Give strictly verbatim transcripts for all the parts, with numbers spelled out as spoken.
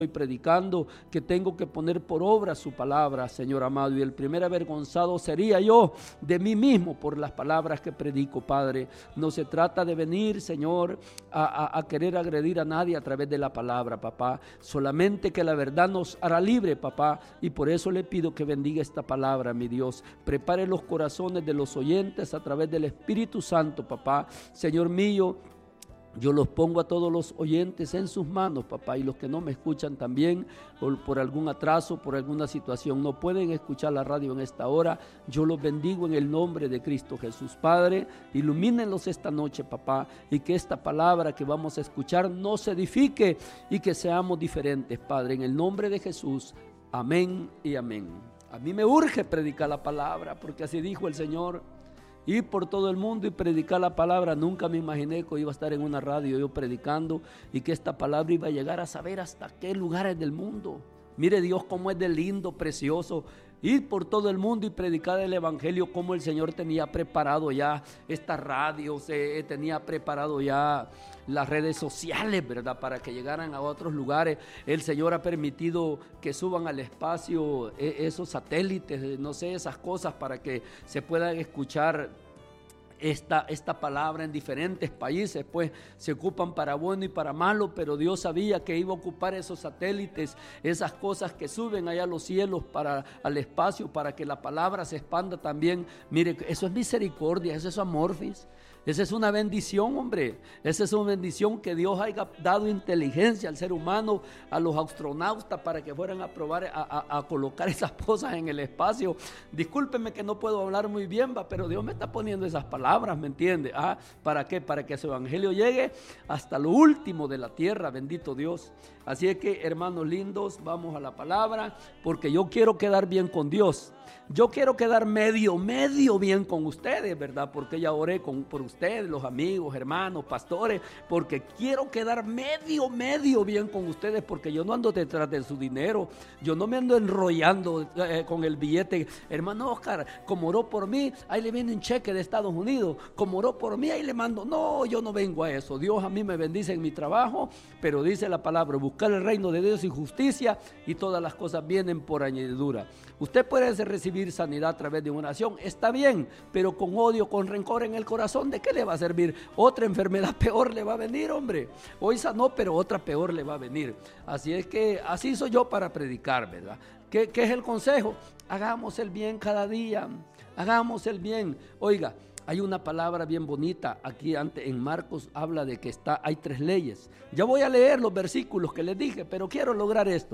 y predicando, que tengo que poner por obra su palabra, Señor amado, y el primer avergonzado sería yo de mí mismo por las palabras que predico, Padre. No se trata de venir, Señor, a, a, a querer agredir a nadie a través de la palabra, papá, solamente que la verdad nos hará libre, papá, y por eso le pido que bendiga esta palabra, mi Dios. Prepare los corazones de los oyentes a través del Espíritu Santo, papá. Señor mío, yo los pongo a todos los oyentes en sus manos, papá, y los que no me escuchan también, por, por algún atraso, por alguna situación, no pueden escuchar la radio en esta hora. Yo los bendigo en el nombre de Cristo Jesús. Padre, ilumínenlos esta noche, papá, y que esta palabra que vamos a escuchar nos edifique y que seamos diferentes, Padre, en el nombre de Jesús. Amén y amén. A mí me urge predicar la palabra, porque así dijo el Señor. Ir por todo el mundo y predicar la palabra. Nunca me imaginé que iba a estar en una radio yo predicando y que esta palabra iba a llegar a saber hasta qué lugares del mundo. Mire Dios cómo es de lindo, precioso. Ir por todo el mundo y predicar el evangelio, como el Señor tenía preparado ya esta radio, se tenía preparado ya las redes sociales, ¿verdad? Para que llegaran a otros lugares. El Señor ha permitido que suban al espacio esos satélites, no sé, esas cosas para que se puedan escuchar Esta, esta palabra en diferentes países, pues se ocupan para bueno y para malo, pero Dios sabía que iba a ocupar esos satélites, esas cosas que suben allá a los cielos, para al espacio, para que la palabra se expanda también. Mire, eso es misericordia, eso es amor, ¿vis? Esa es una bendición, hombre. Esa es una bendición que Dios haya dado inteligencia al ser humano, a los astronautas, para que fueran a probar, a, a, a colocar esas cosas en el espacio. Discúlpeme que no puedo hablar muy bien, va, pero Dios me está poniendo esas palabras, ¿me entiende? Ah, ¿para qué? Para que su evangelio llegue hasta lo último de la tierra, bendito Dios. Así es que, hermanos lindos, vamos a la palabra, porque yo quiero quedar bien con Dios. Yo quiero quedar medio, medio bien con ustedes, ¿verdad? Porque ya oré con, por ustedes, los amigos, hermanos, pastores, porque quiero quedar medio, medio bien con ustedes, porque yo no ando detrás de su dinero, yo no me ando enrollando eh, con el billete. Hermano Oscar, como oró por mí, ahí le viene un cheque de Estados Unidos, como oró por mí, ahí le mando. No, yo no vengo a eso. Dios a mí me bendice en mi trabajo, pero dice la palabra, buscar el reino de Dios y justicia, y todas las cosas vienen por añadidura. Usted puede recibir sanidad a través de una oración, está bien, pero con odio, con rencor en el corazón, ¿de qué le va a servir? Otra enfermedad peor le va a venir, hombre. Hoy sanó, pero otra peor le va a venir. Así es que así soy yo para predicar, ¿verdad? ¿Qué, qué es el consejo? Hagamos el bien cada día, hagamos el bien. Oiga, hay una palabra bien bonita aquí antes en Marcos, habla de que está, hay tres leyes. Ya voy a leer los versículos que les dije, pero quiero lograr esto.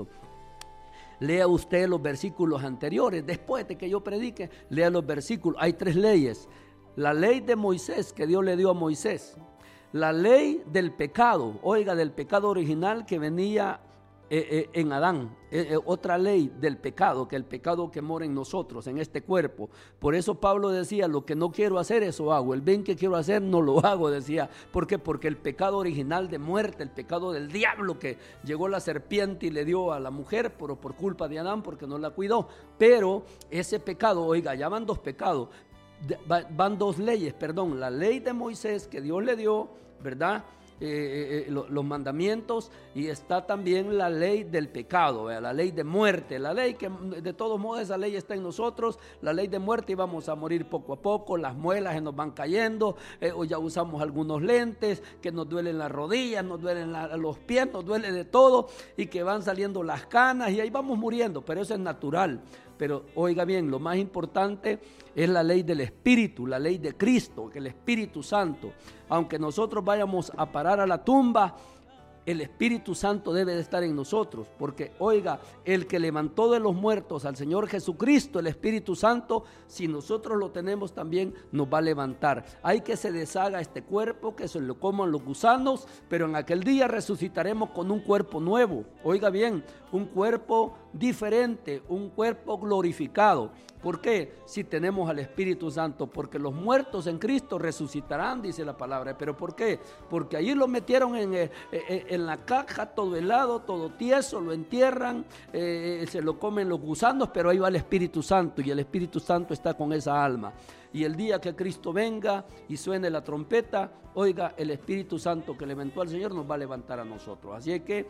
Lea usted los versículos anteriores, después de que yo predique, lea los versículos. Hay tres leyes. La ley de Moisés que Dios le dio a Moisés. La ley del pecado, oiga, del pecado original que venía eh, eh, en Adán. Eh, eh, otra ley del pecado, que el pecado que mora en nosotros, en este cuerpo. Por eso Pablo decía, lo que no quiero hacer, eso hago. El bien que quiero hacer, no lo hago, decía. ¿Por qué? Porque el pecado original de muerte, el pecado del diablo que llegó la serpiente y le dio a la mujer, pero por culpa de Adán, porque no la cuidó. Pero ese pecado, oiga, ya van dos pecados, van dos leyes, perdón. La ley de Moisés que Dios le dio, ¿verdad? Eh, eh, los mandamientos, y está también la ley del pecado, ¿eh? La ley de muerte, la ley que de todos modos esa ley está en nosotros, la ley de muerte, y vamos a morir poco a poco, las muelas se nos van cayendo, eh, o ya usamos algunos lentes que nos duelen las rodillas, nos duelen la, los pies, nos duele de todo, y que van saliendo las canas y ahí vamos muriendo, pero eso es natural. Pero oiga bien, lo más importante es la ley del Espíritu, la ley de Cristo, que el Espíritu Santo, aunque nosotros vayamos a parar a la tumba, el Espíritu Santo debe de estar en nosotros, porque oiga, el que levantó de los muertos al Señor Jesucristo, el Espíritu Santo, si nosotros lo tenemos también nos va a levantar. Hay que se deshaga este cuerpo, que se lo coman los gusanos, pero en aquel día resucitaremos con un cuerpo nuevo. Oiga bien, un cuerpo diferente, un cuerpo glorificado. ¿Por qué? Si tenemos al Espíritu Santo, porque los muertos en Cristo resucitarán, dice la palabra. ¿Pero por qué? Porque allí lo metieron en, eh, eh, en la caja, todo helado, todo tieso, lo entierran, eh, se lo comen los gusanos, pero ahí va el Espíritu Santo, y el Espíritu Santo está con esa alma. Y el día que Cristo venga y suene la trompeta, oiga, el Espíritu Santo que levantó al Señor nos va a levantar a nosotros. Así es que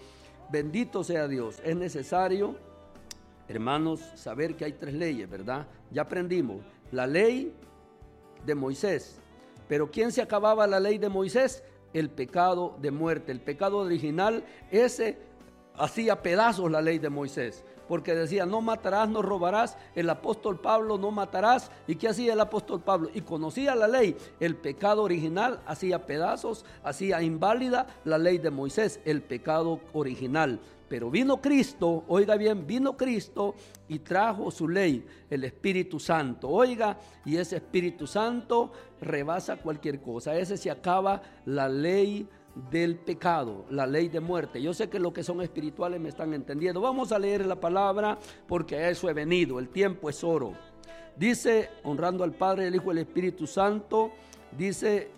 Bendito sea Dios. Es necesario, hermanos, saber que hay tres leyes, ¿verdad? Ya aprendimos. La ley de Moisés. Pero ¿quién se acababa la ley de Moisés? El pecado de muerte. El pecado original, ese hacía pedazos la ley de Moisés. Porque decía, no matarás, no robarás. El apóstol Pablo, no matarás. ¿Y qué hacía el apóstol Pablo? Y conocía la ley. El pecado original hacía pedazos, hacía inválida la ley de Moisés, el pecado original. Pero vino Cristo, oiga bien, vino Cristo y trajo su ley, el Espíritu Santo. Oiga, y ese Espíritu Santo rebasa cualquier cosa. Ese se acaba la ley del pecado, la ley de muerte. Yo sé que los que son espirituales me están entendiendo. Vamos a leer la palabra porque a eso he venido. El tiempo es oro. Dice, honrando al Padre, el Hijo y el Espíritu Santo, dice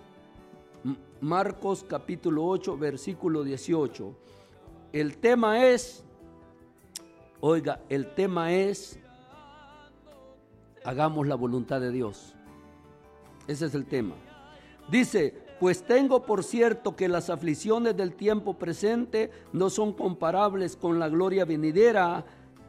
Marcos capítulo ocho, versículo dieciocho. El tema es, oiga, el tema es, hagamos la voluntad de Dios. Ese es el tema. Dice, pues tengo por cierto que las aflicciones del tiempo presente no son comparables con la gloria venidera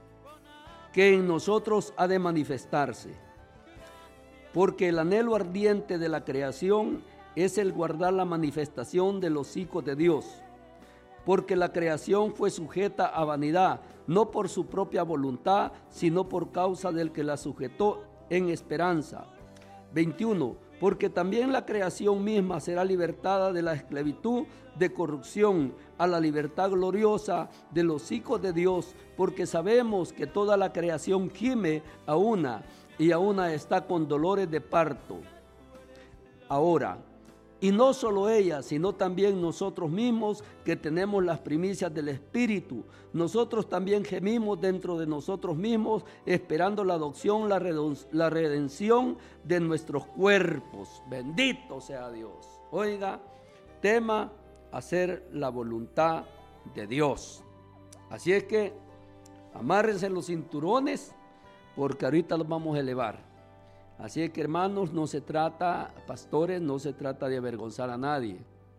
que en nosotros ha de manifestarse. Porque el anhelo ardiente de la creación es el guardar la manifestación de los hijos de Dios. Porque la creación fue sujeta a vanidad, no por su propia voluntad, sino por causa del que la sujetó en esperanza. veintiuno. Porque también la creación misma será libertada de la esclavitud de corrupción a la libertad gloriosa de los hijos de Dios, porque sabemos que toda la creación gime a una y a una está con dolores de parto. Ahora, y no solo ella, sino también nosotros mismos que tenemos las primicias del Espíritu. Nosotros también gemimos dentro de nosotros mismos, esperando la adopción, la redención de nuestros cuerpos. Bendito sea Dios. Oiga, tema, hacer la voluntad de Dios. Así es que amárrense los cinturones, porque ahorita los vamos a elevar. Así es que, hermanos, no se trata, pastores, no se trata de avergonzar a nadie,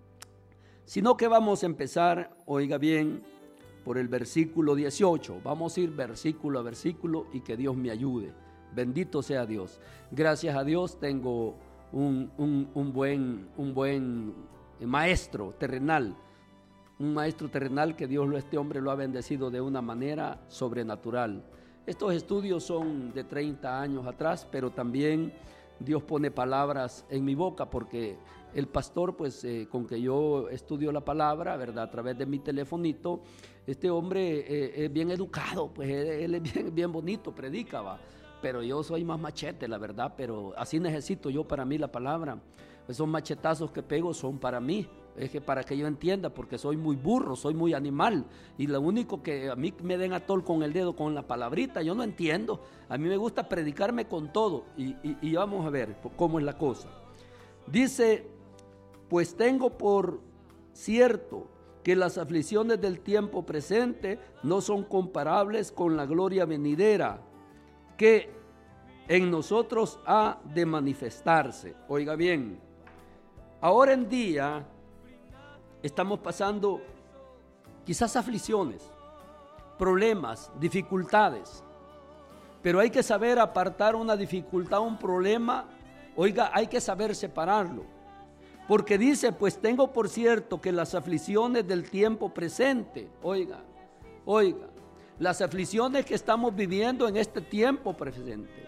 sino que vamos a empezar, oiga bien, por el versículo dieciocho. Vamos a ir versículo a versículo y que Dios me ayude. Bendito sea Dios. Gracias a Dios tengo un, un, un, buen, un buen maestro terrenal, un maestro terrenal que Dios, este hombre lo ha bendecido de una manera sobrenatural. Estos estudios son de treinta años atrás, pero también Dios pone palabras en mi boca, porque el pastor, pues eh, con que yo estudio la palabra, ¿verdad? A través de mi telefonito, este hombre eh, es bien educado, pues él es bien, bien bonito, predica, va. Pero yo soy más machete, la verdad, pero así necesito yo para mí la palabra. Esos machetazos que pego son para mí. Es que para que yo entienda, porque soy muy burro, soy muy animal, y lo único que a mí me den atol con el dedo, con la palabrita, yo no entiendo. A mí me gusta predicarme con todo, y, y, y vamos a ver cómo es la cosa. Dice, pues tengo por cierto que las aflicciones del tiempo presente no son comparables con la gloria venidera, que en nosotros ha de manifestarse. Oiga bien, ahora en día estamos pasando quizás aflicciones, problemas, dificultades, pero hay que saber apartar una dificultad, un problema. Oiga, hay que saber separarlo, porque dice, pues tengo por cierto que las aflicciones del tiempo presente, oiga, oiga, las aflicciones que estamos viviendo en este tiempo presente,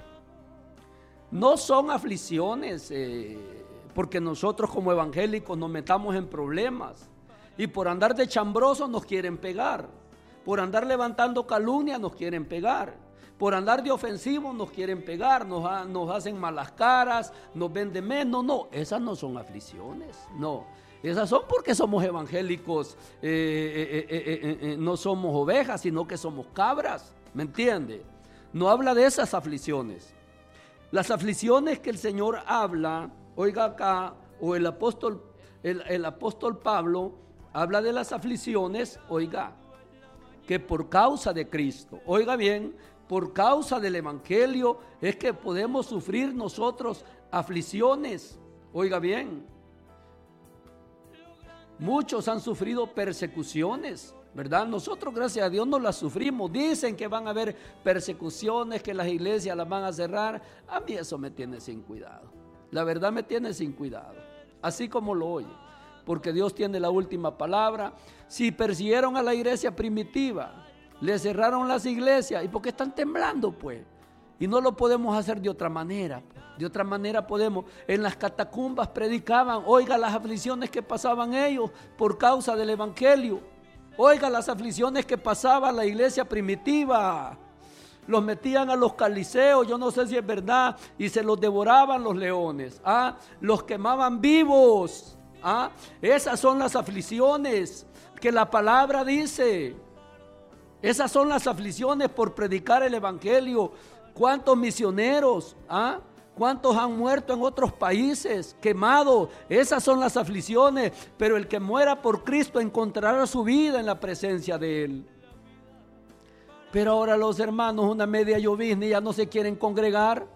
no son aflicciones eh, porque nosotros como evangélicos nos metamos en problemas y por andar de chambrosos nos quieren pegar, por andar levantando calumnia nos quieren pegar, por andar de ofensivos nos quieren pegar, nos, ha, nos hacen malas caras, nos ven de menos. No, esas no son aflicciones, no, esas son porque somos evangélicos, eh, eh, eh, eh, eh, no somos ovejas, sino que somos cabras, ¿me entiende? No habla de esas aflicciones. Las aflicciones que el Señor habla, oiga acá, o el apóstol, el, el apóstol Pablo habla de las aflicciones, oiga, que por causa de Cristo, oiga bien, por causa del evangelio es que podemos sufrir nosotros aflicciones, oiga bien. Muchos han sufrido persecuciones ¿verdad? Nosotros, gracias a Dios, no las sufrimos. Dicen que van a haber persecuciones, que las iglesias las van a cerrar. A mí eso me tiene sin cuidado. La verdad me tiene sin cuidado, así como lo oye, porque Dios tiene la última palabra. Si persiguieron a la iglesia primitiva, le cerraron las iglesias, ¿y por qué están temblando, pues? Y no lo podemos hacer de otra manera. De otra manera podemos. En las catacumbas predicaban. Oiga las aflicciones que pasaban ellos por causa del evangelio. Oiga las aflicciones que pasaba la iglesia primitiva. Los metían a los caliceos, yo no sé si es verdad, y se los devoraban los leones. ¿Ah? Los quemaban vivos. ¿Ah? Esas son las aflicciones que la palabra dice. Esas son las aflicciones por predicar el evangelio. ¿Cuántos misioneros? ¿Ah? ¿Cuántos han muerto en otros países? Quemados. Esas son las aflicciones. Pero el que muera por Cristo encontrará su vida en la presencia de Él. Pero ahora los hermanos, una media llovizna, ya no se quieren congregar.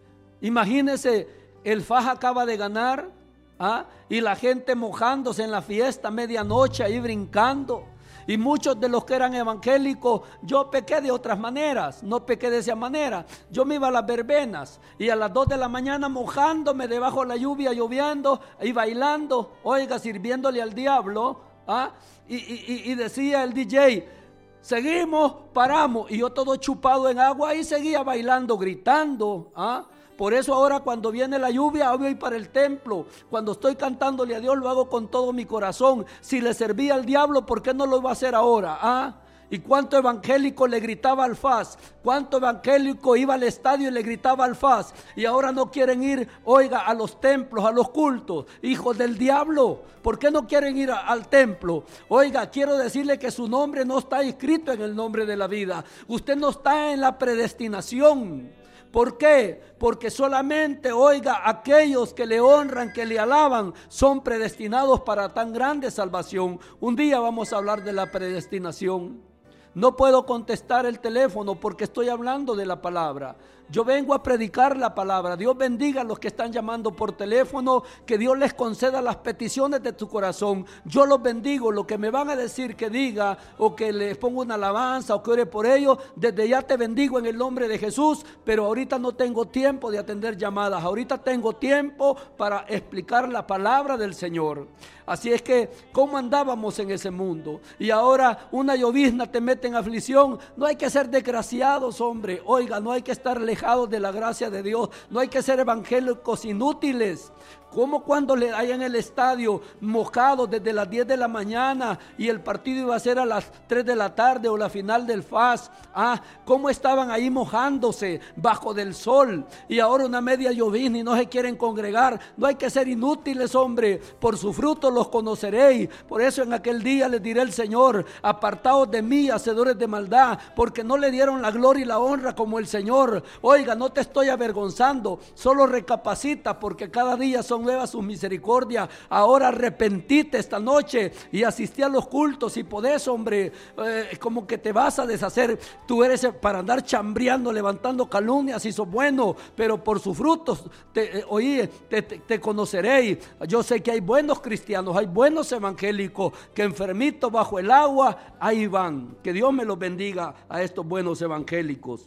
Imagínense, el F A J acaba de ganar. ¿Ah? Y la gente mojándose en la fiesta, medianoche ahí brincando. Y muchos de los que eran evangélicos, yo pequé de otras maneras, no pequé de esa manera. Yo me iba a las verbenas y a las dos de la mañana mojándome debajo de la lluvia, lloviendo y bailando, oiga, sirviéndole al diablo. ¿Ah? Y, y, y decía el D J, seguimos, paramos, y yo todo chupado en agua y seguía bailando, gritando. ¿Ah? Por eso ahora cuando viene la lluvia voy para el templo. Cuando estoy cantándole a Dios lo hago con todo mi corazón. Si le servía al diablo, ¿por qué no lo iba a hacer ahora? ¿Ah? ¿Y cuánto evangélico le gritaba al F A S? ¿Cuánto evangélico iba al estadio y le gritaba al F A S? Y ahora no quieren ir, oiga, a los templos, a los cultos. Hijos del diablo, ¿por qué no quieren ir a, al templo? Oiga, quiero decirle que su nombre no está escrito en el nombre de la vida. Usted no está en la predestinación. ¿Por qué? Porque solamente, oiga, aquellos que le honran, que le alaban, son predestinados para tan grande salvación. Un día vamos a hablar de la predestinación. No puedo contestar el teléfono porque estoy hablando de la palabra. Yo vengo a predicar la palabra. Dios bendiga a los que están llamando por teléfono, que Dios les conceda las peticiones de tu corazón. Yo los bendigo. Lo que me van a decir que diga, o que les ponga una alabanza, o que ore por ellos, desde ya te bendigo en el nombre de Jesús. Pero ahorita no tengo tiempo de atender llamadas. Ahorita tengo tiempo para explicar la palabra del Señor. Así es que, ¿cómo andábamos en ese mundo? Y ahora una llovizna te mete en aflicción. No hay que ser desgraciados, hombre. Oiga, no hay que estar alejados de la gracia de Dios. No hay que ser evangélicos inútiles. Como cuando le hay en el estadio mojados desde las diez de la mañana y el partido iba a ser a las tres de la tarde o la final del F A S. Ah, cómo estaban ahí mojándose bajo del sol, y ahora una media llovizna y no se quieren congregar. No hay que ser inútiles, hombre. Por su fruto los conoceréis. Por eso en aquel día les diré el Señor: apartaos de mí, hacedores de maldad, porque no le dieron la gloria y la honra como el Señor. Oiga, no te estoy avergonzando, solo recapacita, porque cada día son nuevas sus misericordias. Ahora arrepentite esta noche y asistí a los cultos. Si podés, hombre, eh, como que te vas a deshacer. Tú eres para andar chambreando, levantando calumnias, y sos bueno, pero por sus frutos te, eh, oí, te, te, te conoceréis. Yo sé que hay buenos cristianos, hay buenos evangélicos, que enfermitos bajo el agua, ahí van. Que Dios me los bendiga a estos buenos evangélicos.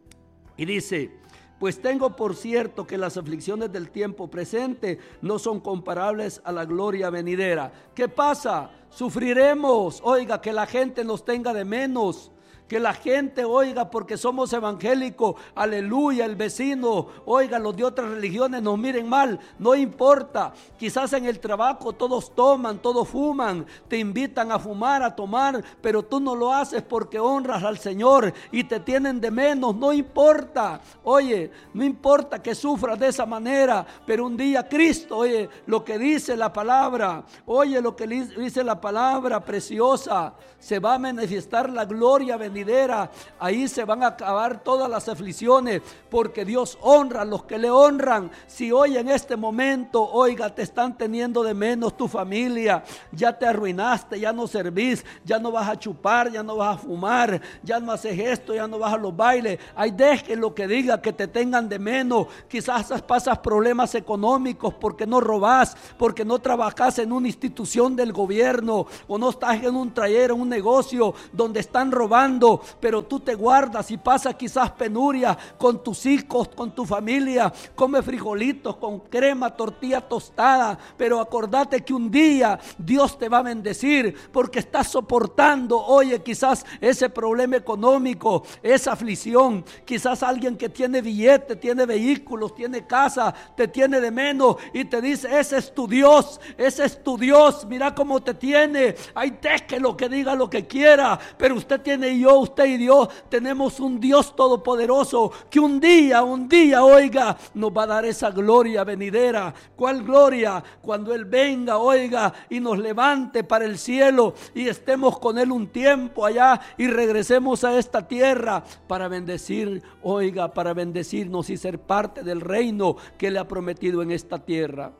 Y dice: pues tengo por cierto que las aflicciones del tiempo presente no son comparables a la gloria venidera. ¿Qué pasa? Sufriremos. Oiga, que la gente nos tenga de menos. Que la gente, oiga, porque somos evangélicos, aleluya, el vecino, oiga, los de otras religiones nos miren mal, no importa. Quizás en el trabajo todos toman, todos fuman, te invitan a fumar, a tomar, pero tú no lo haces porque honras al Señor y te tienen de menos, no importa. Oye, no importa que sufras de esa manera, pero un día Cristo, oye, lo que dice la palabra, oye, lo que dice la palabra preciosa, se va a manifestar la gloria venidera venidera, ahí se van a acabar todas las aflicciones, porque Dios honra a los que le honran. Si hoy en este momento, oiga, te están teniendo de menos tu familia, ya te arruinaste, ya no servís, ya no vas a chupar, ya no vas a fumar, ya no haces esto, ya no vas a los bailes, ay, deje lo que diga, que te tengan de menos. Quizás pasas problemas económicos porque no robás, porque no trabajas en una institución del gobierno, o no estás en un taller, en un negocio donde están robando, pero tú te guardas y pasas quizás penuria con tus hijos, con tu familia, come frijolitos con crema, tortilla tostada, pero acordate que un día Dios te va a bendecir, porque estás soportando, oye, quizás ese problema económico, esa aflicción. Quizás alguien que tiene billete, tiene vehículos, tiene casa, te tiene de menos y te dice, ese es tu Dios, ese es tu Dios, mira cómo te tiene. Ay, déjelo que diga lo que quiera, pero usted tiene y yo, usted y Dios tenemos un Dios todopoderoso que un día, un día, oiga, nos va a dar esa gloria venidera. ¿Cuál gloria? Cuando Él venga, oiga, y nos levante para el cielo y estemos con Él un tiempo allá y regresemos a esta tierra para bendecir, oiga, para bendecirnos y ser parte del reino que Él ha prometido en esta tierra.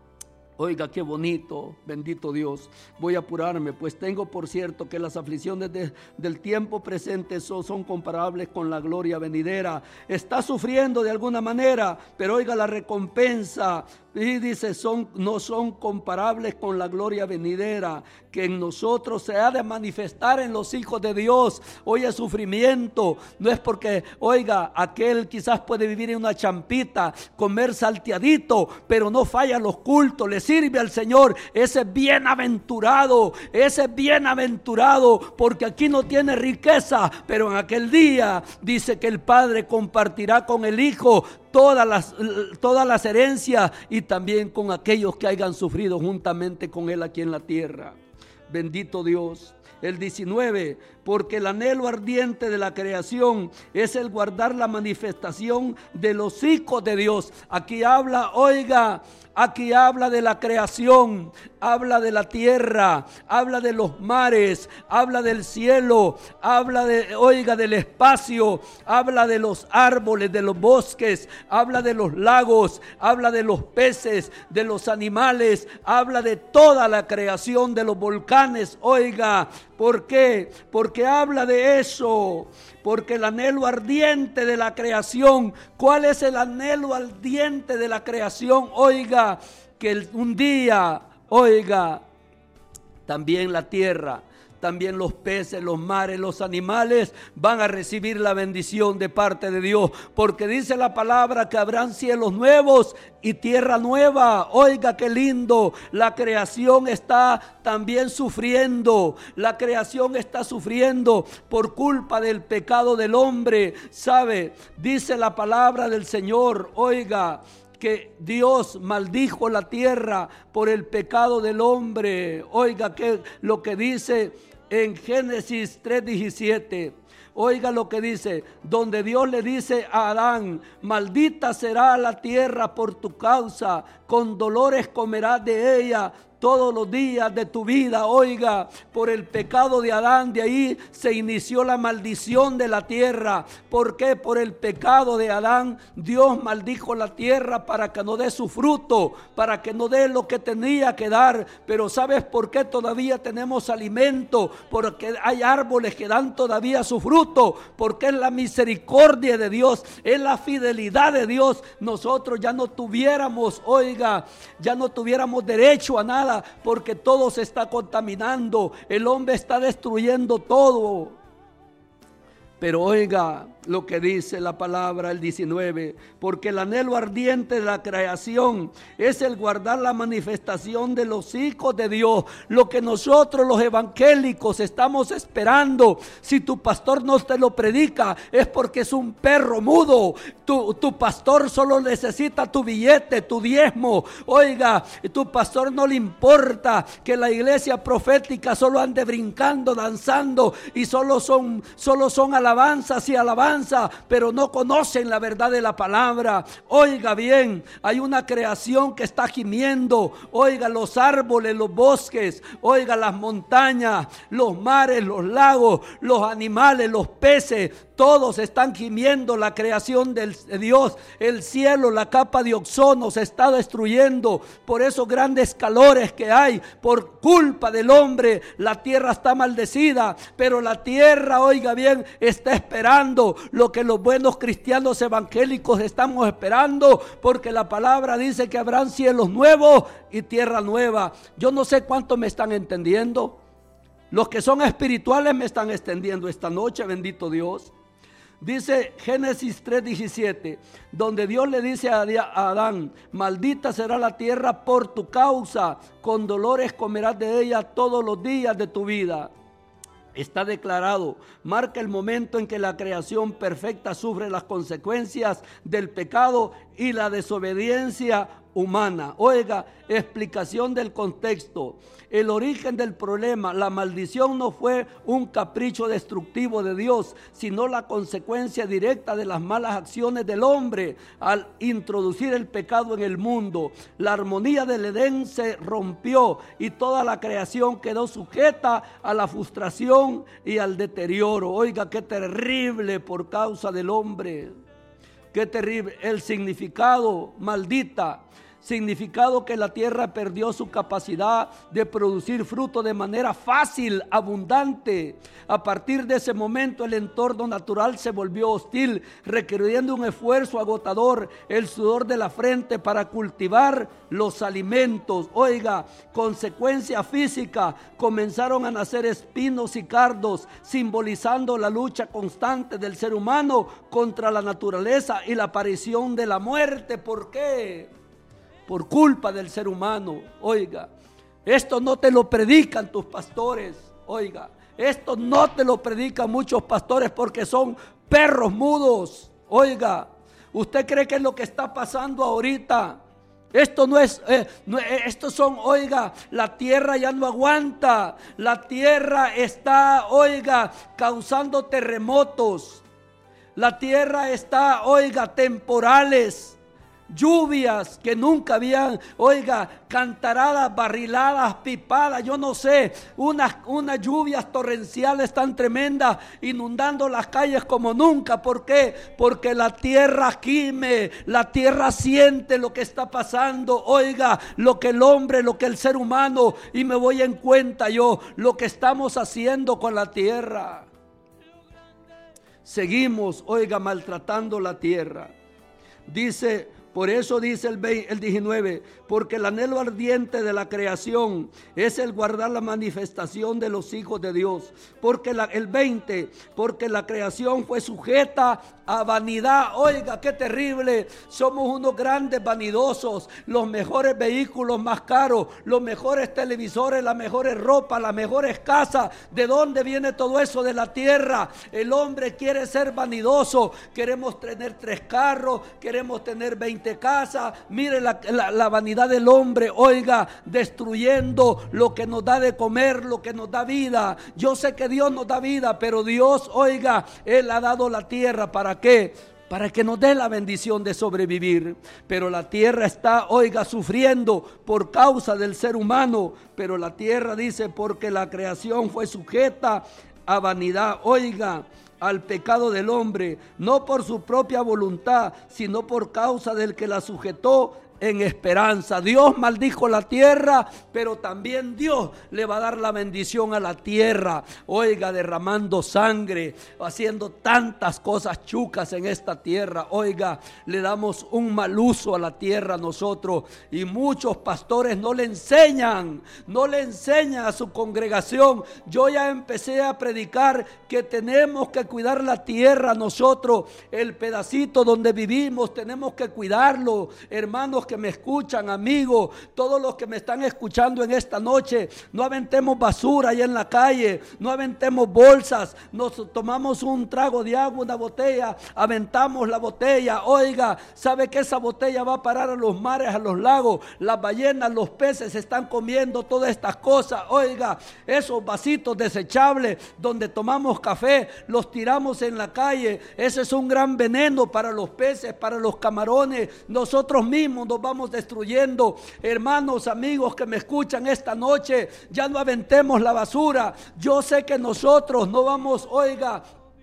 Oiga, qué bonito, bendito Dios. Voy a apurarme, pues tengo por cierto que las aflicciones de, del tiempo presente son, son comparables con la gloria venidera. Está sufriendo de alguna manera, pero oiga la recompensa. Y dice, son, no son comparables con la gloria venidera, que en nosotros se ha de manifestar en los hijos de Dios. Oye, sufrimiento no es porque, oiga, aquel quizás puede vivir en una champita, comer salteadito, pero no falla los cultos, le sirve al Señor. Ese es bienaventurado, ese es bienaventurado, porque aquí no tiene riqueza, pero en aquel día dice que el Padre compartirá con el Hijo todas las, todas las herencias, y también con aquellos que hayan sufrido juntamente con Él aquí en la tierra. Bendito Dios. El diecinueve, porque el anhelo ardiente de la creación es el guardar la manifestación de los hijos de Dios. Aquí habla, oiga, aquí habla de la creación, habla de la tierra, habla de los mares, habla del cielo, habla de, oiga, del espacio, habla de los árboles, de los bosques, habla de los lagos, habla de los peces, de los animales, habla de toda la creación, de los volcanes, oiga. ¿Por qué? Porque habla de eso, porque el anhelo ardiente de la creación. ¿Cuál es el anhelo ardiente de la creación? Oiga, que un día, oiga, también la tierra, también los peces, los mares, los animales van a recibir la bendición de parte de Dios, porque dice la palabra que habrán cielos nuevos y tierra nueva. Oiga, qué lindo. La creación está también sufriendo, la creación está sufriendo por culpa del pecado del hombre. ¿Sabe? Dice la palabra del Señor, oiga, que Dios maldijo la tierra por el pecado del hombre. Oiga que lo que dice en Génesis tres diecisiete. Oiga lo que dice, donde Dios le dice a Adán, maldita será la tierra por tu causa, con dolores comerás de ella todos los días de tu vida. Oiga, por el pecado de Adán, de ahí se inició la maldición de la tierra. ¿Por qué? Por el pecado de Adán, Dios maldijo la tierra para que no dé su fruto, para que no dé lo que tenía que dar. Pero ¿sabes por qué todavía tenemos alimento? Porque hay árboles que dan todavía su fruto, porque es la misericordia de Dios, es la fidelidad de Dios. Nosotros ya no tuviéramos, oiga, ya no tuviéramos derecho a nada, porque todo se está contaminando, el hombre está destruyendo todo. Pero oiga lo que dice la palabra, el diecinueve, porque el anhelo ardiente de la creación es el guardar la manifestación de los hijos de Dios. Lo que nosotros los evangélicos estamos esperando, si tu pastor no te lo predica, es porque es un perro mudo. Tu, tu pastor solo necesita tu billete, tu diezmo. Oiga, tu pastor no le importa que la iglesia profética solo ande brincando, danzando, y solo son, solo son alabanzas y alabanzas. enseñanza, pero no conocen la verdad de la palabra. Oiga bien, hay una creación que está gimiendo. Oiga, los árboles, los bosques, oiga, las montañas, los mares, los lagos, los animales, los peces, todos están gimiendo la creación de Dios. El cielo, la capa de ozono se está destruyendo por esos grandes calores que hay. Por culpa del hombre, la tierra está maldecida. Pero la tierra, oiga bien, está esperando lo que los buenos cristianos evangélicos estamos esperando. Porque la palabra dice que habrán cielos nuevos y tierra nueva. Yo no sé cuánto me están entendiendo. Los que son espirituales me están extendiendo esta noche, bendito Dios. Dice Génesis tres diecisiete, donde Dios le dice a Adán: maldita será la tierra por tu causa, con dolores comerás de ella todos los días de tu vida. Está declarado, marca el momento en que la creación perfecta sufre las consecuencias del pecado y la desobediencia humana. Oiga, explicación del contexto. El origen del problema, la maldición, no fue un capricho destructivo de Dios, sino la consecuencia directa de las malas acciones del hombre al introducir el pecado en el mundo. La armonía del Edén se rompió y toda la creación quedó sujeta a la frustración y al deterioro. Oiga, qué terrible por causa del hombre. Qué terrible. El significado, maldita. Significado que la tierra perdió su capacidad de producir fruto de manera fácil, abundante. A partir de ese momento el entorno natural se volvió hostil, requiriendo un esfuerzo agotador, el sudor de la frente para cultivar los alimentos. Oiga, consecuencia física, comenzaron a nacer espinos y cardos, simbolizando la lucha constante del ser humano contra la naturaleza y la aparición de la muerte. ¿Por qué? Por culpa del ser humano. Oiga, esto no te lo predican tus pastores. Oiga, esto no te lo predican muchos pastores porque son perros mudos. Oiga, ¿usted cree que es lo que está pasando ahorita? Esto no es, eh, no, eh, estos son, oiga, la tierra ya no aguanta. La tierra está, oiga, causando terremotos. La tierra está, oiga, temporales. Lluvias que nunca habían, oiga, cantaradas, barriladas, pipadas, yo no sé, unas, unas lluvias torrenciales tan tremendas, inundando las calles como nunca. ¿Por qué? Porque la tierra gime, la tierra siente lo que está pasando, oiga, lo que el hombre, lo que el ser humano, y me voy en cuenta yo, lo que estamos haciendo con la tierra. Seguimos, oiga, maltratando la tierra. Dice, por eso dice el, el diecinueve, porque el anhelo ardiente de la creación es el guardar la manifestación de los hijos de Dios. Porque la, el veinte, porque la creación fue sujeta a vanidad. Oiga, qué terrible. Somos unos grandes vanidosos. Los mejores vehículos más caros, los mejores televisores, las mejores ropas, las mejores casas. ¿De dónde viene todo eso? De la tierra. El hombre quiere ser vanidoso. Queremos tener tres carros, queremos tener veinte casas. Mire la, la, la vanidad del hombre, oiga, destruyendo lo que nos da de comer, lo que nos da vida. Yo sé que Dios nos da vida, pero Dios, oiga, Él ha dado la tierra. ¿Para qué? Para que nos dé la bendición de sobrevivir. Pero la tierra está, oiga, sufriendo por causa del ser humano. Pero la tierra dice, porque la creación fue sujeta a vanidad, oiga, al pecado del hombre, no por su propia voluntad, sino por causa del que la sujetó en esperanza. Dios maldijo la tierra, pero también Dios le va a dar la bendición a la tierra. Oiga, derramando sangre, haciendo tantas cosas chucas en esta tierra. Oiga, le damos un mal uso a la tierra nosotros, y muchos pastores no le enseñan, no le enseñan a su congregación. Yo ya empecé a predicar que tenemos que cuidar la tierra nosotros, el pedacito donde vivimos, tenemos que cuidarlo, hermanos los que me escuchan, amigos, todos los que me están escuchando en esta noche, no aventemos basura ahí en la calle, no aventemos bolsas, nos tomamos un trago de agua, una botella, aventamos la botella. Oiga, ¿sabe que esa botella va a parar a los mares, a los lagos? Las ballenas, los peces están comiendo todas estas cosas. Oiga, esos vasitos desechables donde tomamos café, los tiramos en la calle. Ese es un gran veneno para los peces, para los camarones. Nosotros mismos nos vamos destruyendo. Hermanos, amigos que me escuchan esta noche, ya no aventemos la basura. Yo sé que nosotros no vamos, oiga,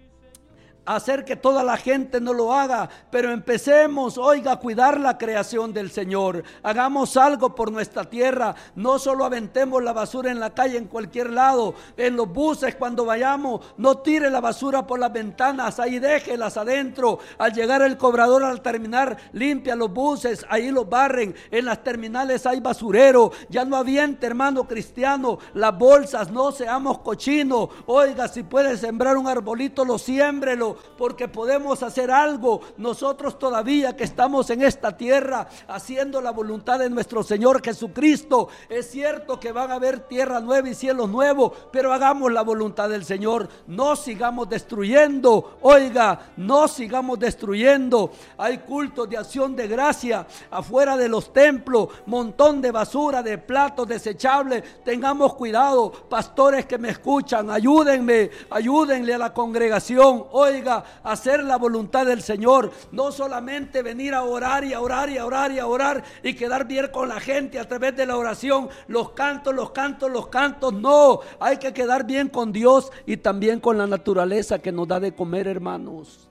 hacer que toda la gente no lo haga, pero empecemos, oiga, a cuidar la creación del Señor. Hagamos algo por nuestra tierra. No solo aventemos la basura en la calle, en cualquier lado, en los buses cuando vayamos, no tire la basura por las ventanas, ahí déjelas adentro. Al llegar el cobrador al terminar, limpia los buses, ahí los barren. En las terminales hay basurero. Ya no aviente, hermano cristiano, las bolsas, no seamos cochinos. Oiga, si puede sembrar un arbolito, lo siémbrelo, porque podemos hacer algo nosotros todavía que estamos en esta tierra haciendo la voluntad de nuestro Señor Jesucristo. Es cierto que van a haber tierra nueva y cielos nuevos, pero hagamos la voluntad del Señor. No sigamos destruyendo, oiga, no sigamos destruyendo. Hay cultos de acción de gracia afuera de los templos, montón de basura, de platos desechables. Tengamos cuidado, pastores que me escuchan, ayúdenme, ayúdenle a la congregación, oiga, hacer la voluntad del Señor, no solamente venir a orar y a orar y a orar y a orar y quedar bien con la gente a través de la oración, los cantos, los cantos, los cantos. No, hay que quedar bien con Dios y también con la naturaleza que nos da de comer, hermanos.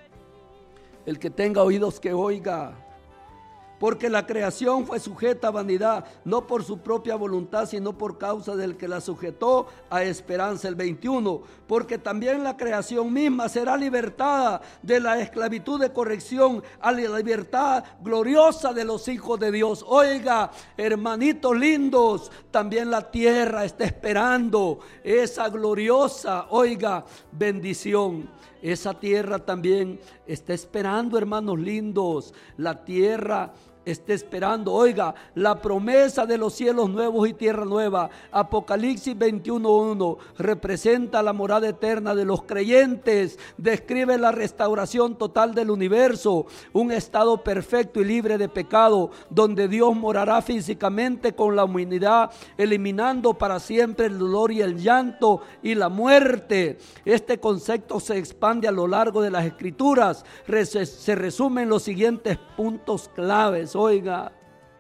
El que tenga oídos que oiga. Porque la creación fue sujeta a vanidad, no por su propia voluntad, sino por causa del que la sujetó a esperanza. El veintiuno, porque también la creación misma será libertada de la esclavitud de corrección a la libertad gloriosa de los hijos de Dios. Oiga, hermanitos lindos, también la tierra está esperando esa gloriosa, oiga, bendición. Esa tierra también está esperando, hermanos lindos, la tierra está esperando, oiga, la promesa de los cielos nuevos y tierra nueva. Apocalipsis veintiuno uno representa la morada eterna de los creyentes, describe la restauración total del universo, un estado perfecto y libre de pecado, donde Dios morará físicamente con la humanidad, eliminando para siempre el dolor y el llanto y la muerte. Este concepto se expande a lo largo de las escrituras, se resumen los siguientes puntos claves. Oiga,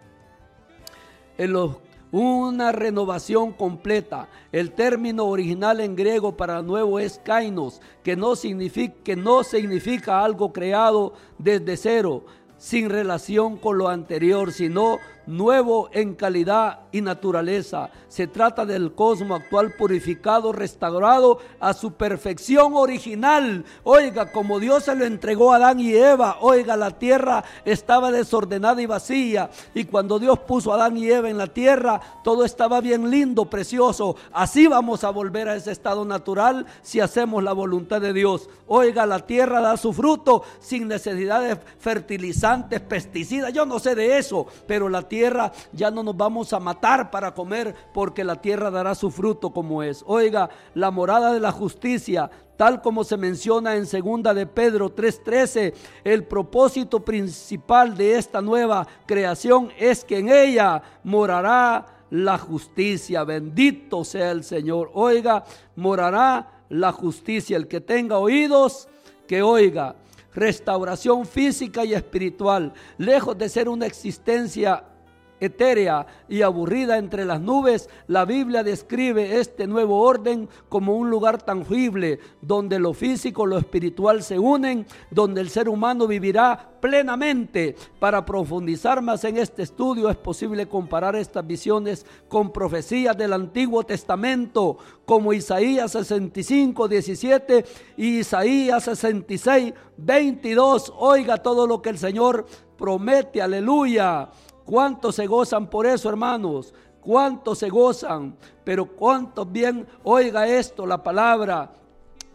en los, una renovación completa. El término original en griego para nuevo es kainos, que no significa, que no significa algo creado desde cero, sin relación con lo anterior, sino nuevo en calidad y naturaleza. Se trata del cosmos actual purificado, restaurado a su perfección original. Oiga, como Dios se lo entregó a Adán y Eva, oiga, la tierra estaba desordenada y vacía, y cuando Dios puso a Adán y Eva en la tierra, todo estaba bien lindo, precioso. Así vamos a volver a ese estado natural si hacemos la voluntad de Dios. Oiga, la tierra da su fruto sin necesidad de fertilizantes, pesticidas. Yo no sé de eso, pero la tierra ya no nos vamos a matar para comer, porque la tierra dará su fruto como es. Oiga, la morada de la justicia, tal como se menciona en segunda de Pedro tres trece, el propósito principal de esta nueva creación es que en ella morará la justicia. Bendito sea el Señor. Oiga, morará la justicia. El que tenga oídos, que oiga. Restauración física y espiritual, lejos de ser una existencia etérea y aburrida entre las nubes, la Biblia describe este nuevo orden como un lugar tangible, donde lo físico y lo espiritual se unen, donde el ser humano vivirá plenamente. Para profundizar más en este estudio, es posible comparar estas visiones con profecías del Antiguo Testamento, como Isaías sesenta y cinco, diecisiete y Isaías sesenta y seis, veintidós. Oiga todo lo que el Señor promete, aleluya. ¿Cuántos se gozan por eso, hermanos? ¿Cuántos se gozan? Pero cuántos bien, oiga esto, la palabra.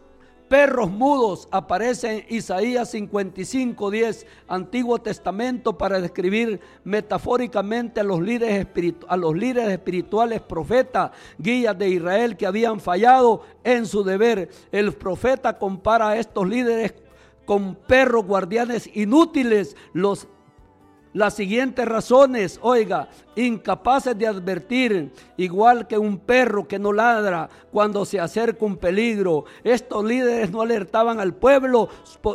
perros mudos aparece en Isaías cincuenta y cinco, diez, Antiguo Testamento, para describir metafóricamente a los líderes espiritu- a los líderes espirituales, profetas, guías de Israel que habían fallado en su deber. El profeta compara a estos líderes con perros guardianes inútiles. Los Las siguientes razones, oiga, incapaces de advertir, igual que un perro que no ladra cuando se acerca un peligro. Estos líderes no alertaban al pueblo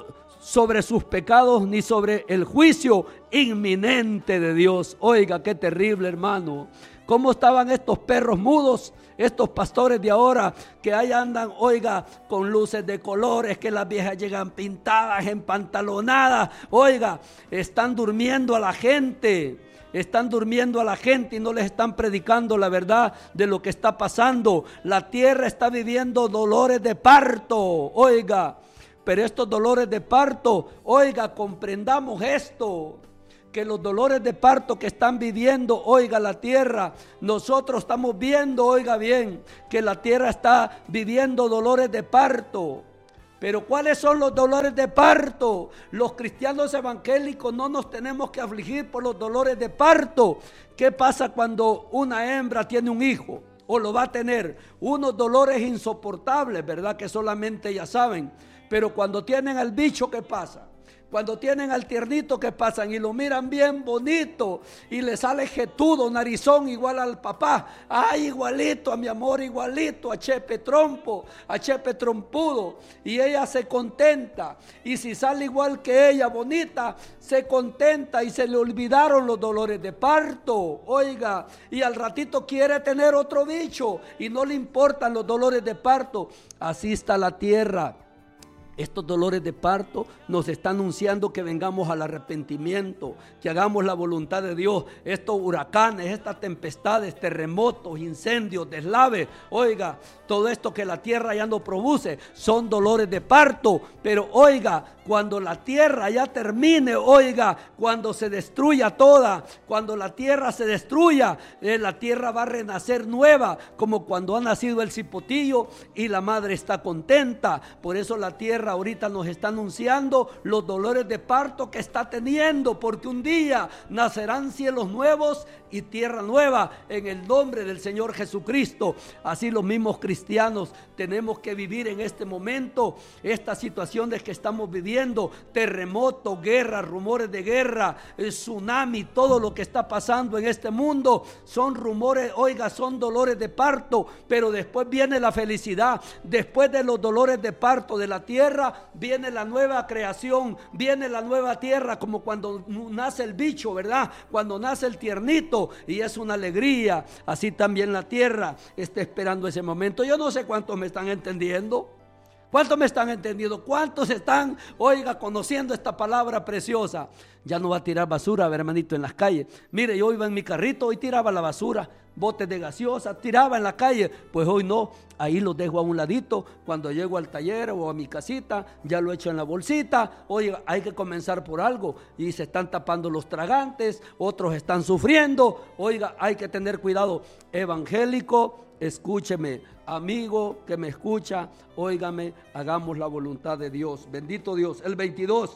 sobre sus pecados ni sobre el juicio inminente de Dios. Oiga, qué terrible, hermano. ¿Cómo estaban estos perros mudos? Estos pastores de ahora que ahí andan, oiga, con luces de colores, que las viejas llegan pintadas, empantalonadas, oiga, están durmiendo a la gente, están durmiendo a la gente y no les están predicando la verdad de lo que está pasando. La tierra está viviendo dolores de parto, oiga, pero estos dolores de parto, oiga, comprendamos esto, que los dolores de parto que están viviendo, oiga, la tierra, nosotros estamos viendo, oiga bien, que la tierra está viviendo dolores de parto. Pero ¿cuáles son los dolores de parto? Los cristianos evangélicos no nos tenemos que afligir por los dolores de parto. ¿Qué pasa cuando una hembra tiene un hijo o lo va a tener? Unos dolores insoportables, ¿verdad? Que solamente ellas saben. Pero cuando tienen al bicho, ¿qué pasa? Cuando tienen al tiernito, que pasan y lo miran bien bonito y le sale jetudo, narizón, igual al papá. Ay, igualito a mi amor, igualito a Chepe Trompo, a Chepe Trompudo. Y ella se contenta. Y si sale igual que ella, bonita, se contenta y se le olvidaron los dolores de parto. Oiga, y al ratito quiere tener otro bicho y no le importan los dolores de parto. Así está la tierra. Estos dolores de parto nos están anunciando que vengamos al arrepentimiento, que hagamos la voluntad de Dios. Estos huracanes, estas tempestades, terremotos, incendios, deslaves, oiga, todo esto que la tierra ya no produce son dolores de parto. Pero oiga, cuando la tierra ya termine, oiga, cuando se destruya toda, cuando la tierra se destruya, eh, la tierra va a renacer nueva, como cuando ha nacido el cipotillo y la madre está contenta. Por eso la tierra ahorita nos está anunciando los dolores de parto que está teniendo, porque un día nacerán cielos nuevos y tierra nueva en el nombre del Señor Jesucristo. Así los mismos cristianos tenemos que vivir en este momento estas situaciones que estamos viviendo: terremoto, guerra, rumores de guerra, el tsunami, todo lo que está pasando en este mundo son rumores, oiga, son dolores de parto. Pero después viene la felicidad. Después de los dolores de parto de la tierra viene la nueva creación, viene la nueva tierra, como cuando nace el bicho, ¿verdad? Cuando nace el tiernito, y es una alegría. Así también la tierra está esperando ese momento. Yo no sé cuántos me están entendiendo. ¿Cuántos me están entendiendo? ¿Cuántos están, oiga, conociendo esta palabra preciosa? Ya no va a tirar basura, hermanito, en las calles. Mire, yo iba en mi carrito y tiraba la basura, botes de gaseosa, tiraba en la calle. Pues hoy no, ahí los dejo a un ladito. Cuando llego al taller o a mi casita, ya lo echo en la bolsita. Oiga, hay que comenzar por algo. Y se están tapando los tragantes, otros están sufriendo. Oiga, hay que tener cuidado. Evangélico, escúcheme, amigo que me escucha, óigame, hagamos la voluntad de Dios. Bendito Dios. El veintidós.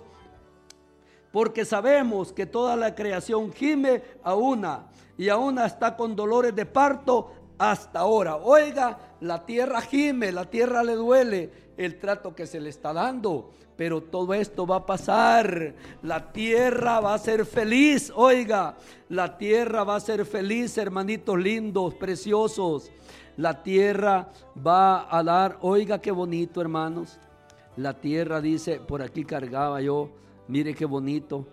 Porque sabemos que toda la creación gime a una, y a una está con dolores de parto hasta ahora. Oiga, la tierra gime, la tierra le duele el trato que se le está dando. Pero todo esto va a pasar. La tierra va a ser feliz. Oiga, la tierra va a ser feliz, hermanitos lindos, preciosos. La tierra va a dar, oiga qué bonito, hermanos. La tierra dice, por aquí cargaba yo, mire qué bonito.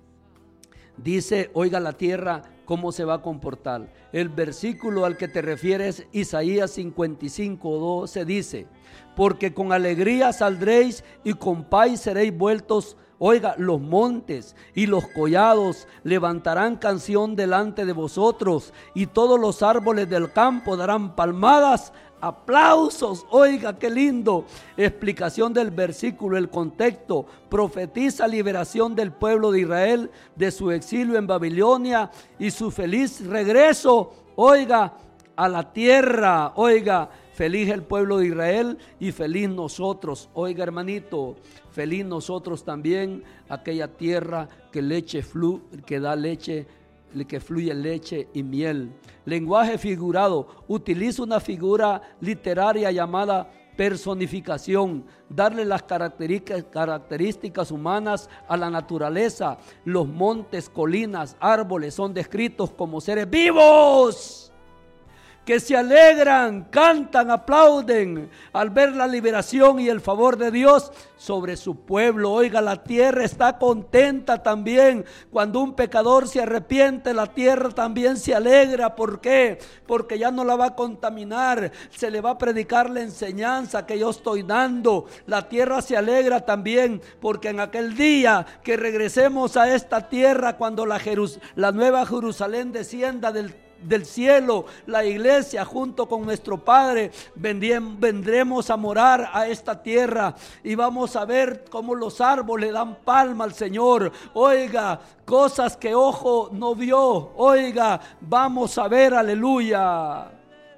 Dice, oiga, la tierra cómo se va a comportar. El versículo al que te refieres, Isaías cincuenta y cinco, doce, dice: porque con alegría saldréis y con paz seréis vueltos. Oiga, los montes y los collados levantarán canción delante de vosotros, y todos los árboles del campo darán palmadas, aplausos. Oiga, qué lindo. Explicación del versículo, el contexto. Profetiza liberación del pueblo de Israel de su exilio en Babilonia y su feliz regreso, oiga, a la tierra. Oiga, Feliz el pueblo de Israel y feliz nosotros. Oiga, hermanito, feliz nosotros también, aquella tierra que leche flu, que da leche, que fluye leche y miel. Lenguaje figurado. Utiliza una figura literaria llamada personificación, darle las características, características humanas a la naturaleza. Los montes, colinas, árboles son descritos como seres vivos que se alegran, cantan, aplauden al ver la liberación y el favor de Dios sobre su pueblo. Oiga, la tierra está contenta también. Cuando un pecador se arrepiente, la tierra también se alegra. ¿Por qué? Porque ya no la va a contaminar. Se le va a predicar la enseñanza que yo estoy dando. La tierra se alegra también porque en aquel día que regresemos a esta tierra, cuando la, Jerus- la nueva Jerusalén descienda del del cielo, la iglesia junto con nuestro Padre, vendremos a morar a esta tierra y vamos a ver cómo los árboles dan palma al Señor. Oiga, cosas que ojo no vio. Oiga, vamos a ver, aleluya.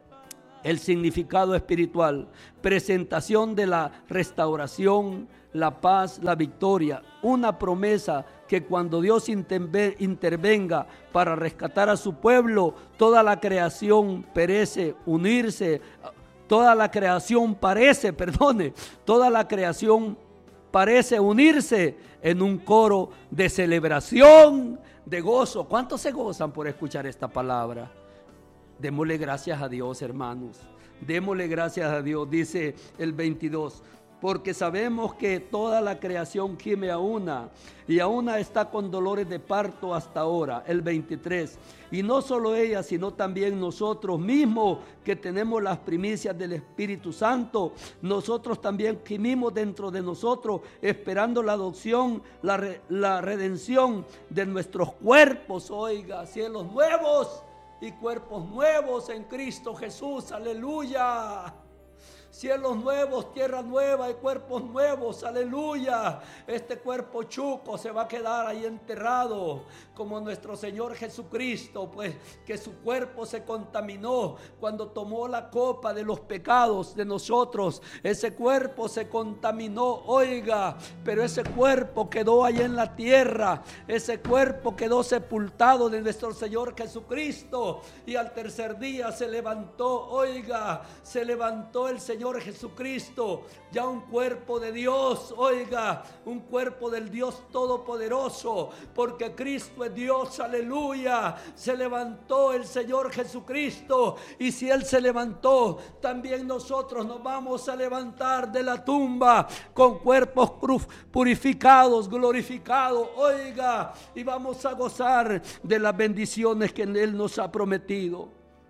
El significado espiritual: presentación de la restauración, la paz, la victoria. Una promesa que cuando Dios intervenga para rescatar a su pueblo, toda la creación perece, unirse, toda la creación parece, perdone, toda la creación parece unirse en un coro de celebración, de gozo. ¿Cuántos se gozan por escuchar esta palabra? Démosle gracias a Dios, hermanos. Démosle gracias a Dios. Dice el veintidós. Porque sabemos que toda la creación gime a una, y a una está con dolores de parto hasta ahora. El veintitrés. Y no solo ella, sino también nosotros mismos, que tenemos las primicias del Espíritu Santo. Nosotros también gimimos dentro de nosotros, esperando la adopción, la, re, la redención de nuestros cuerpos. Oiga, cielos nuevos y cuerpos nuevos en Cristo Jesús. Aleluya. Cielos nuevos, tierra nueva y cuerpos nuevos, aleluya. Este cuerpo chuco se va a quedar ahí enterrado, como nuestro Señor Jesucristo, pues que su cuerpo se contaminó cuando tomó la copa de los pecados de nosotros. Ese cuerpo se contaminó, oiga, pero ese cuerpo quedó ahí en la tierra. Ese cuerpo quedó sepultado de nuestro Señor Jesucristo, y al tercer día se levantó, oiga, se levantó el Señor Señor Jesucristo, ya un cuerpo de Dios, oiga, un cuerpo del Dios Todopoderoso, porque Cristo es Dios, aleluya. Se levantó el Señor Jesucristo, y si Él se levantó, también nosotros nos vamos a levantar de la tumba con cuerpos purificados, glorificados, oiga, y vamos a gozar de las bendiciones que Él nos ha prometido.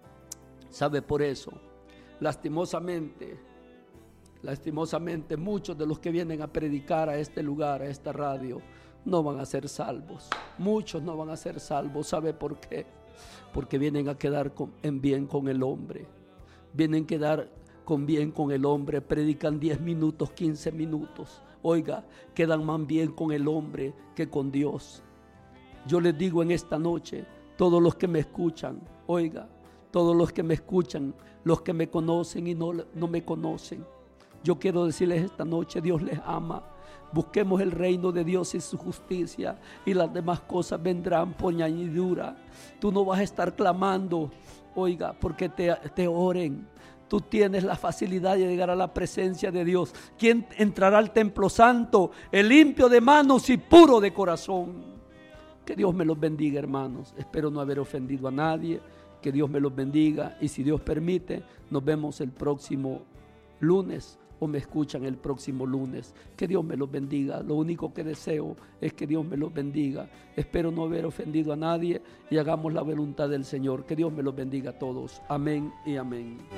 ¿Sabe? Por eso, lastimosamente, lastimosamente muchos de los que vienen a predicar a este lugar, a esta radio, no van a ser salvos. Muchos no van a ser salvos. ¿Sabe por qué? Porque vienen a quedar con, en bien con el hombre. Vienen a quedar con bien con el hombre. Predican diez minutos, quince minutos. Oiga, quedan más bien con el hombre que con Dios. Yo les digo en esta noche, todos los que me escuchan, oiga, todos los que me escuchan, los que me conocen y no, no me conocen, yo quiero decirles esta noche, Dios les ama. Busquemos el reino de Dios y su justicia, y las demás cosas vendrán por añadidura. Tú no vas a estar clamando, oiga, porque te, te oren. Tú tienes la facilidad de llegar a la presencia de Dios. ¿Quién entrará al templo santo? El limpio de manos y puro de corazón. Que Dios me los bendiga, hermanos. Espero no haber ofendido a nadie. Que Dios me los bendiga, y si Dios permite, nos vemos el próximo lunes, o me escuchan el próximo lunes. Que Dios me los bendiga. Lo único que deseo es que Dios me los bendiga. Espero no haber ofendido a nadie, y hagamos la voluntad del Señor. Que Dios me los bendiga a todos. Amén y amén.